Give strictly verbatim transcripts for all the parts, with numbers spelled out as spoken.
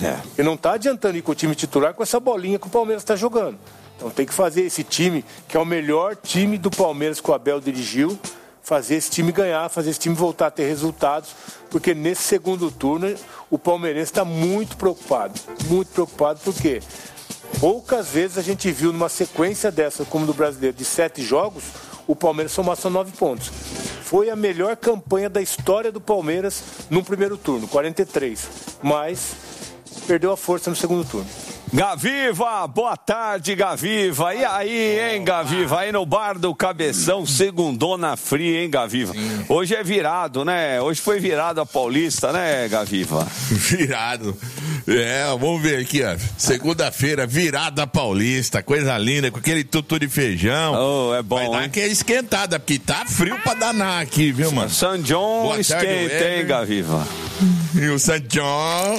É. E não está adiantando ir com o time titular com essa bolinha que o Palmeiras está jogando. Então tem que fazer esse time, que é o melhor time do Palmeiras que o Abel dirigiu, fazer esse time ganhar, fazer esse time voltar a ter resultados, porque nesse segundo turno o palmeirense está muito preocupado. Muito preocupado porque poucas vezes a gente viu numa sequência dessa, como do brasileiro, de sete jogos, o Palmeiras somar só nove pontos. Foi a melhor campanha da história do Palmeiras no primeiro turno, quarenta e três. Mas perdeu a força no segundo turno. Gaviva, boa tarde, Gaviva. E aí, hein, Gaviva? Aí no bar do Cabeção, segundona fria, hein, Gaviva? Sim. Hoje é virado, né? Hoje foi virado a Paulista, né, Gaviva? Virado. É, vamos ver aqui, ó. Segunda-feira, virada Paulista, coisa linda, com aquele tutu de feijão. Oh, é bom, vai dar hein? aquela esquentada, porque tá frio pra danar aqui, viu, mano? São John esquenta, hein, Gaviva? E o São John.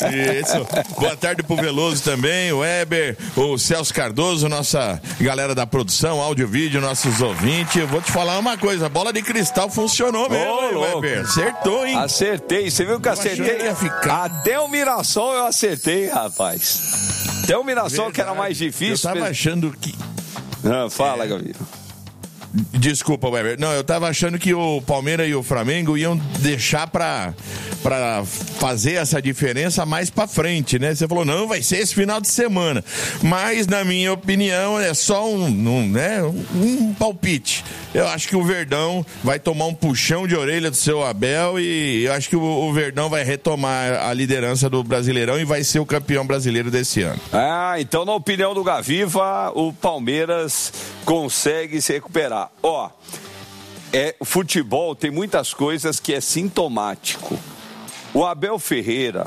Isso. Boa tarde pro Veloso também, o Weber, o Celso Cardoso, nossa galera da produção, áudio e vídeo, nossos ouvintes. Eu vou te falar uma coisa, a bola de cristal funcionou mesmo, oh, hein, Weber? Acertou, hein? Acertei, você viu que eu acertei? Ficar... Até o Mirassol eu acertei, rapaz. Até o Mirassol, verdade, que era mais difícil. Eu tava achando que... Não, fala, é... Gabriel. Desculpa, Weber. Não, eu tava achando que o Palmeiras e o Flamengo iam deixar pra, pra fazer essa diferença mais pra frente, né? Você falou, não, vai ser esse final de semana. Mas, na minha opinião, é só um, um, né, um palpite. Eu acho que o Verdão vai tomar um puxão de orelha do seu Abel e eu acho que o, o Verdão vai retomar a liderança do Brasileirão e vai ser o campeão brasileiro desse ano. Ah, então, na opinião do Gaviva, o Palmeiras consegue se recuperar. Ó, é, o futebol tem muitas coisas que é sintomático. O Abel Ferreira,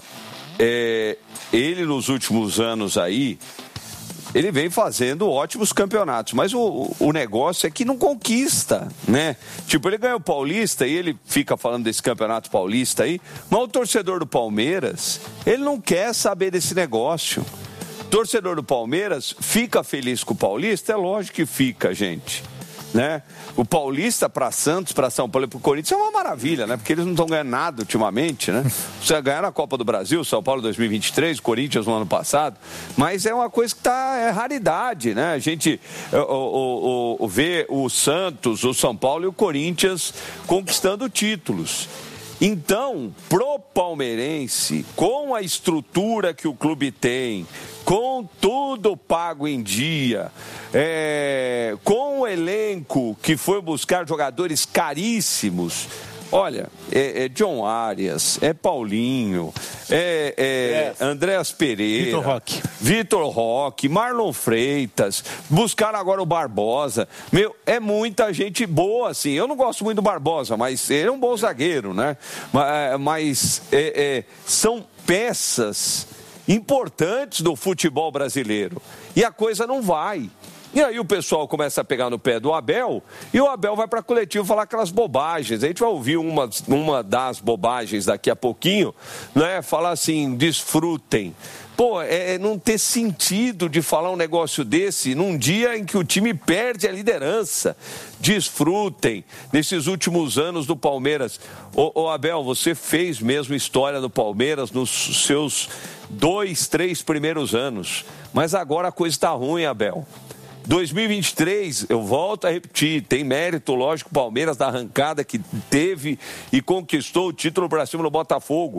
é, ele nos últimos anos aí, ele vem fazendo ótimos campeonatos, mas o, o negócio é que não conquista, né? Tipo, ele ganha o Paulista e ele fica falando desse campeonato paulista aí, mas o torcedor do Palmeiras, ele não quer saber desse negócio. Torcedor do Palmeiras fica feliz com o Paulista? É lógico que fica, gente. Né? O Paulista para Santos, para São Paulo e para o Corinthians é uma maravilha, né? Porque eles não estão ganhando nada ultimamente, né? Você ganhar a Copa do Brasil, São Paulo dois mil e vinte e três, Corinthians no ano passado, mas é uma coisa que tá, é raridade, né? A gente o, o, o, vê o Santos, o São Paulo e o Corinthians conquistando títulos. Então, pro palmeirense, com a estrutura que o clube tem, com tudo pago em dia, é, com o elenco que foi buscar jogadores caríssimos, olha, é, é John Arias, é Paulinho, é, é Andréas Pereira, Vitor Roque. Vitor Roque, Marlon Freitas, buscaram agora o Barbosa. Meu, é muita gente boa, assim. Eu não gosto muito do Barbosa, mas ele é um bom zagueiro, né? Mas, mas é, é, são peças importantes do futebol brasileiro. E a coisa não vai. E aí o pessoal começa a pegar no pé do Abel e o Abel vai para a coletiva falar aquelas bobagens. A gente vai ouvir uma, uma das bobagens daqui a pouquinho, né? Falar assim, desfrutem. Pô, é não ter sentido de falar um negócio desse num dia em que o time perde a liderança. Desfrutem nesses últimos anos do Palmeiras. Ô, ô Abel, você fez mesmo história do Palmeiras nos seus dois, três primeiros anos. Mas agora a coisa está ruim, Abel. dois mil e vinte e três, eu volto a repetir, tem mérito, lógico, o Palmeiras da arrancada que teve e conquistou o título para cima do Botafogo.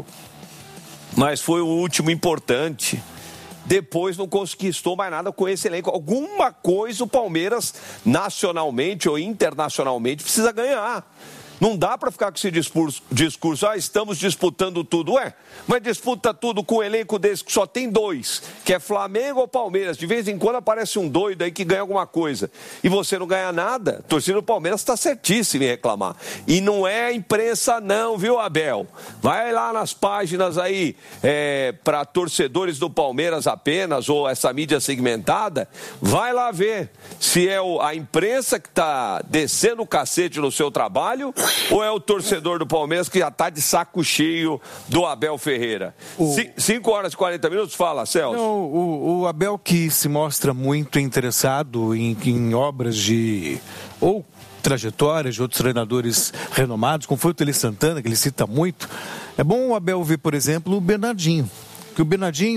Mas foi o último importante. Depois não conquistou mais nada com esse elenco. Alguma coisa o Palmeiras, nacionalmente ou internacionalmente, precisa ganhar. Não dá para ficar com esse discurso, discurso, ah, estamos disputando tudo. Ué, mas disputa tudo com um elenco desse que só tem dois, que é Flamengo ou Palmeiras. De vez em quando aparece um doido aí que ganha alguma coisa. E você não ganha nada, a torcida do Palmeiras está certíssima em reclamar. E não é a imprensa não, viu, Abel? Vai lá nas páginas aí, é, para torcedores do Palmeiras apenas, ou essa mídia segmentada, vai lá ver se é o, a imprensa que está descendo o cacete no seu trabalho, ou é o torcedor do Palmeiras que já está de saco cheio do Abel Ferreira? O... cinco horas e quarenta minutos, fala, Celso. Não, o, o Abel que se mostra muito interessado em, em obras de... ou trajetórias de outros treinadores renomados, como foi o Tele Santana, que ele cita muito. É bom o Abel ver, por exemplo, o Bernardinho. Que o Bernardinho